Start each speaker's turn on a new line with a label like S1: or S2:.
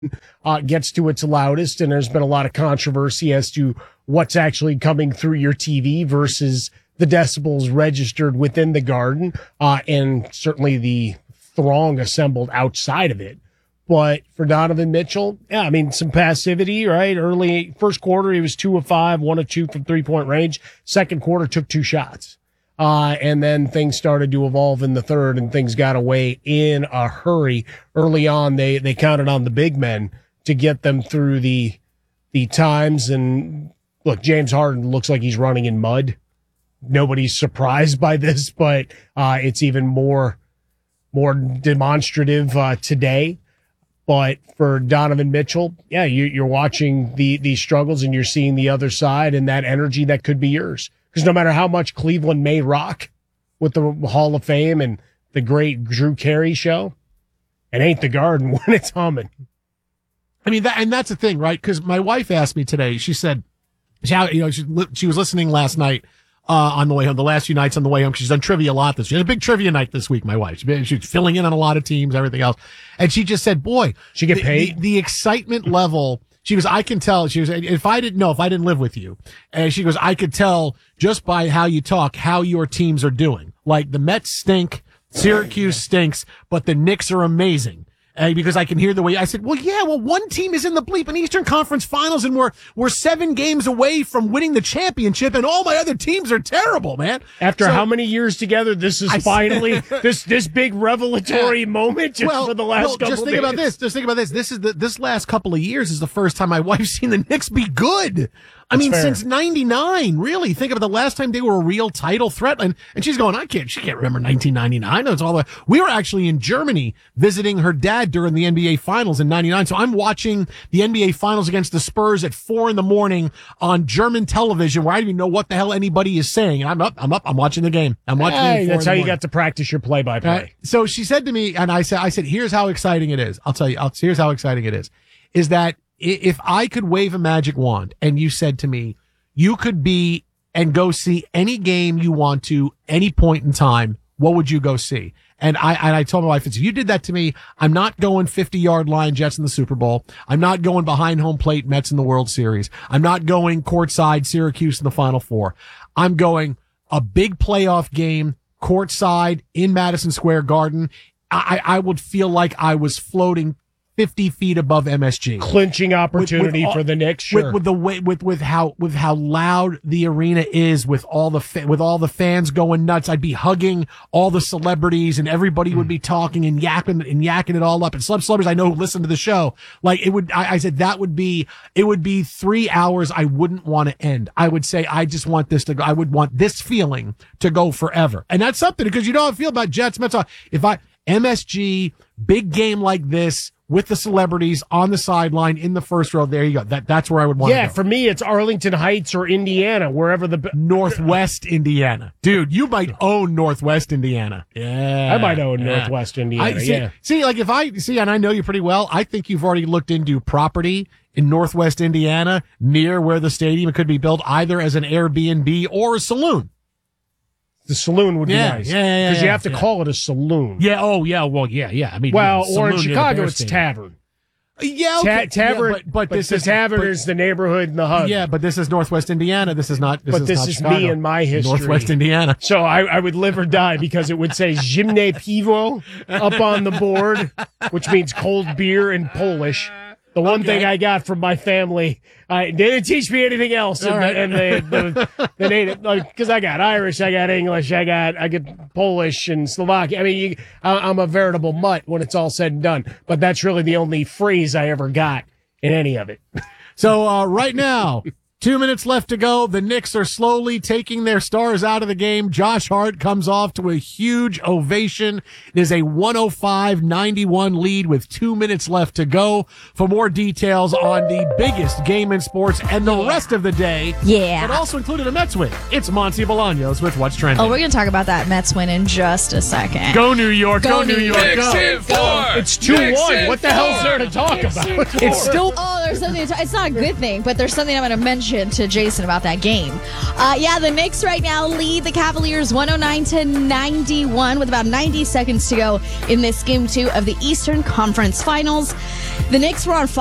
S1: gets to its loudest, and there's been a lot of controversy as to what's actually coming through your TV versus the decibels registered within the Garden, and certainly the throng assembled outside of it. But for Donovan Mitchell, yeah, I mean, some passivity, right? Early first quarter, he was 2 of 5, 1 of 2 from 3-point range. Second quarter, took 2 shots. And then things started to evolve in the third, and things got away in a hurry. Early on, they counted on the big men to get them through the times. And look, James Harden looks like he's running in mud. Nobody's surprised by this, but it's even more demonstrative today. But for Donovan Mitchell, yeah, you're watching the struggles, and you're seeing the other side and that energy that could be yours. Because no matter how much Cleveland may rock with the Hall of Fame and the great Drew Carey show, it ain't the Garden when it's humming.
S2: I mean, that's the thing, right? Because my wife asked me today. She said, she was listening last night on the way home, the last few nights on the way home. She's done trivia a lot this week. She had a big trivia night this week, my wife. She's filling in on a lot of teams, everything else. And she just said, boy,
S1: she get paid.
S2: The excitement level. She goes, I can tell. She goes, if I didn't live with you. And she goes, I could tell just by how you talk, how your teams are doing. Like the Mets stink, Syracuse stinks, but the Knicks are amazing. Because I can hear the way I said, one team is in the bleeping Eastern Conference Finals, and we're 7 games away from winning the championship, and all my other teams are terrible, man.
S1: After how many years together, this is finally this big revelatory moment for the last couple
S2: just think about this. Just think about this. This last couple of years is the first time my wife's seen the Knicks be good. Since 99, really. Think about the last time they were a real title threat. And she's going, she can't remember 1999. It's all we were actually in Germany visiting her dad during the NBA Finals in 99. So I'm watching the NBA Finals against the Spurs at 4 a.m. on German television, where I don't even know what the hell anybody is saying. And I'm watching the game. I'm watching it.
S1: That's how you got to practice your play-by-play.
S2: So she said to me, and I said, here's how exciting it is. I'll tell you, here's how exciting it is that if I could wave a magic wand and you said to me, you could be and go see any game you want to, any point in time, what would you go see? And I told my wife, if you did that to me, I'm not going 50-yard line Jets in the Super Bowl. I'm not going behind home plate Mets in the World Series. I'm not going courtside Syracuse in the Final Four. I'm going a big playoff game courtside in Madison Square Garden. I would feel like I was floating 50 feet above MSG.
S1: Clinching opportunity for the Knicks, sure.
S2: With how loud the arena is, with all the fans going nuts. I'd be hugging all the celebrities, and everybody would be talking and yakking it all up. And celebrities I know who listen to the show, like it would. I said that would be 3 hours I wouldn't want to end. I would say I just want this to go. I would want this feeling to go forever, and that's something, because you know how I feel about Jets, Mets. If MSG big game like this, with the celebrities on the sideline in the first row, there you go. That's where I would want to go.
S1: Yeah, for me, it's Arlington Heights or Indiana, wherever
S2: Northwest Indiana. Dude, you might own Northwest Indiana. Yeah.
S1: I might own Northwest Indiana,
S2: See, like and I know you pretty well, I think you've already looked into property in Northwest Indiana near where the stadium could be built, either as an Airbnb or a saloon.
S1: The saloon would be nice.
S2: Yeah.
S1: Because you have to call it a saloon.
S2: Yeah. Oh, yeah. Well, yeah. I mean,
S1: or in Chicago, it's tavern.
S2: Yeah, okay.
S1: Tavern. But this is tavern is the neighborhood and the hub.
S2: Yeah, but this is Northwest Indiana. This is not.
S1: This is me and my history.
S2: Northwest Indiana.
S1: So I would live or die, because it would say Zimne Pivo up on the board, which means cold beer in Polish. The one thing I got from my family, they didn't teach me anything else. And the native, because I got Irish, I got English, I get Polish and Slovakian. I mean, I'm a veritable mutt when it's all said and done. But that's really the only phrase I ever got in any of it.
S2: So right now, 2 minutes left to go. The Knicks are slowly taking their stars out of the game. Josh Hart comes off to a huge ovation. It is a 105-91 lead with 2 minutes left to go. For more details on the biggest game in sports and the rest of the day, but also included a Mets win, it's Monty Bolaños with What's Trending.
S3: Oh, we're going to talk about that Mets win in just a second.
S2: Go New York. Go New York.
S1: It's 2-1. What the hell's there to talk about?
S2: It's still...
S3: Oh, there's something. It's not a good thing, but there's something I'm going to mention to Jason about that game. The Knicks right now lead the Cavaliers 109-91 with about 90 seconds to go in this game 2 of the Eastern Conference Finals. The Knicks were on